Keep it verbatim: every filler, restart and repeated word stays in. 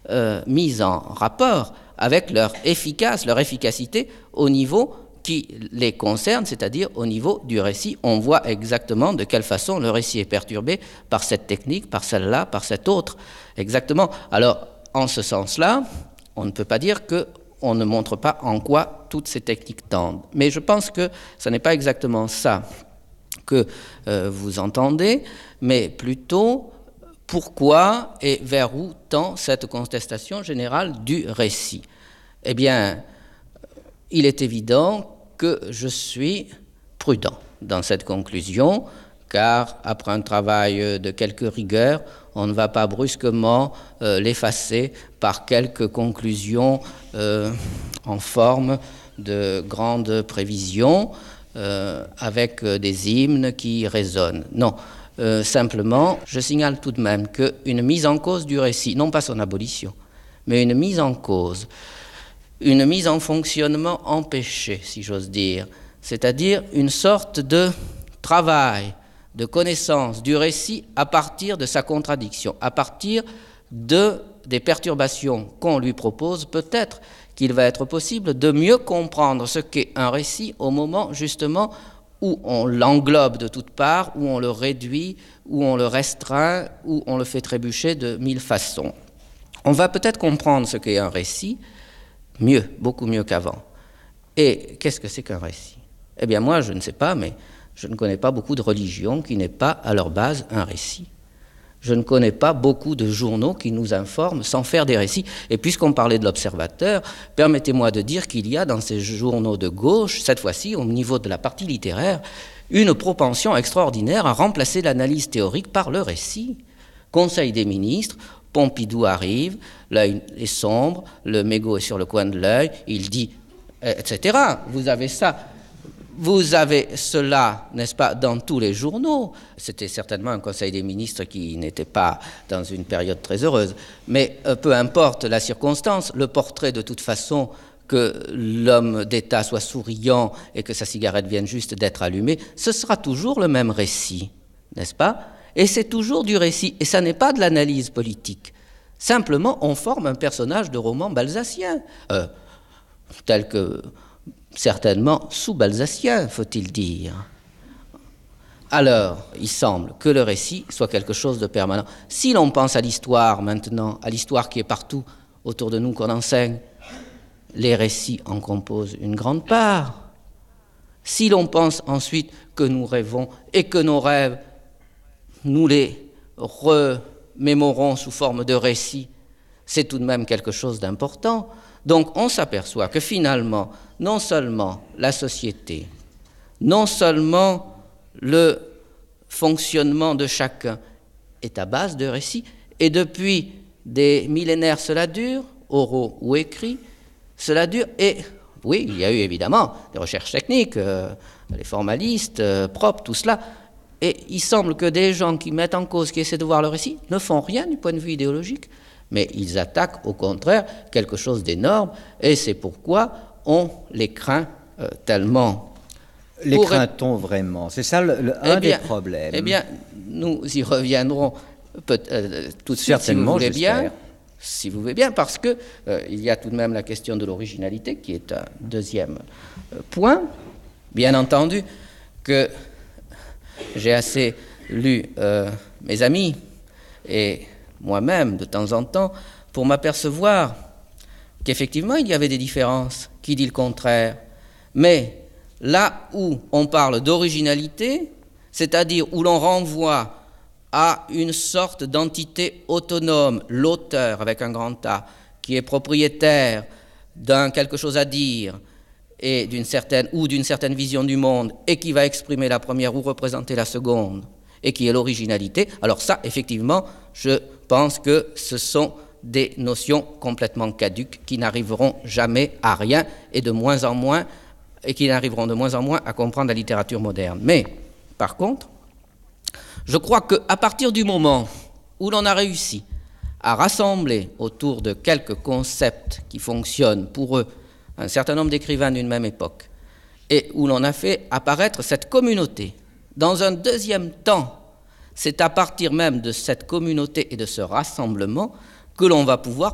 euh, mises en rapport avec leur efficace, leur efficacité au niveau qui les concerne, c'est-à-dire au niveau du récit. On voit exactement de quelle façon le récit est perturbé par cette technique, par celle-là, par cette autre. Exactement. Alors, en ce sens-là, on ne peut pas dire qu'on ne montre pas en quoi toutes ces techniques tendent. Mais je pense que ce n'est pas exactement ça que euh, vous entendez, mais plutôt pourquoi et vers où tend cette contestation générale du récit. Eh bien, il est évident que je suis prudent dans cette conclusion, car après un travail de quelques rigueurs, on ne va pas brusquement euh, l'effacer par quelques conclusions euh, en forme de grandes prévisions, euh, avec euh, des hymnes qui résonnent. Non, euh, simplement, je signale tout de même qu'une mise en cause du récit, non pas son abolition, mais une mise en cause, une mise en fonctionnement empêchée, si j'ose dire, c'est-à-dire une sorte de travail, de connaissance du récit à partir de sa contradiction, à partir de, des perturbations qu'on lui propose, peut-être qu'il va être possible de mieux comprendre ce qu'est un récit au moment justement où on l'englobe de toutes parts, où on le réduit, où on le restreint, où on le fait trébucher de mille façons. On va peut-être comprendre ce qu'est un récit mieux, beaucoup mieux qu'avant. Et qu'est-ce que c'est qu'un récit ? Eh bien moi, je ne sais pas, mais je ne connais pas beaucoup de religions qui n'aient pas à leur base un récit. Je ne connais pas beaucoup de journaux qui nous informent sans faire des récits. Et puisqu'on parlait de l'Observateur, permettez-moi de dire qu'il y a dans ces journaux de gauche, cette fois-ci au niveau de la partie littéraire, une propension extraordinaire à remplacer l'analyse théorique par le récit. Conseil des ministres, Pompidou arrive, l'œil est sombre, le mégot est sur le coin de l'œil, il dit, et cetera. Vous avez ça. Vous avez cela, n'est-ce pas, dans tous les journaux. C'était certainement un conseil des ministres qui n'était pas dans une période très heureuse. Mais euh, peu importe la circonstance, le portrait de toute façon que l'homme d'État soit souriant et que sa cigarette vienne juste d'être allumée, ce sera toujours le même récit, n'est-ce pas ? Et c'est toujours du récit, et ça n'est pas de l'analyse politique. Simplement, on forme un personnage de roman balzacien, euh, tel que... certainement sous-balzacien, faut-il dire. Alors, il semble que le récit soit quelque chose de permanent. Si l'on pense à l'histoire maintenant, à l'histoire qui est partout autour de nous qu'on enseigne, les récits en composent une grande part. Si l'on pense ensuite que nous rêvons et que nos rêves, nous les remémorons sous forme de récits, c'est tout de même quelque chose d'important. Donc on s'aperçoit que finalement, non seulement la société, non seulement le fonctionnement de chacun est à base de récits, et depuis des millénaires cela dure, oraux ou écrits, cela dure, et oui, il y a eu évidemment des recherches techniques, euh, les formalistes, euh, propres, tout cela, et il semble que des gens qui mettent en cause, qui essaient de voir le récit, ne font rien du point de vue idéologique, mais ils attaquent au contraire quelque chose d'énorme, et c'est pourquoi on les craint euh, tellement. Les Pour... craint-on vraiment ? C'est ça le, le, un eh bien, des problèmes. Eh bien, nous y reviendrons peut, euh, tout de suite, si vous voulez bien, si vous voulez bien, parce que euh, il y a tout de même la question de l'originalité, qui est un deuxième euh, point. Bien entendu que j'ai assez lu euh, mes amis et moi-même de temps en temps pour m'apercevoir qu'effectivement il y avait des différences. Qui dit le contraire ? Mais là où on parle d'originalité, c'est-à-dire où l'on renvoie à une sorte d'entité autonome, l'auteur avec un grand A, qui est propriétaire d'un quelque chose à dire et d'une certaine, ou d'une certaine vision du monde et qui va exprimer la première ou représenter la seconde et qui est l'originalité, alors ça, effectivement, je pense que ce sont des notions complètement caduques qui n'arriveront jamais à rien et de moins en moins, et qui n'arriveront de moins en moins à comprendre la littérature moderne. Mais, par contre, je crois qu'à partir du moment où l'on a réussi à rassembler autour de quelques concepts qui fonctionnent pour eux, un certain nombre d'écrivains d'une même époque, et où l'on a fait apparaître cette communauté, dans un deuxième temps, c'est à partir même de cette communauté et de ce rassemblement que l'on va pouvoir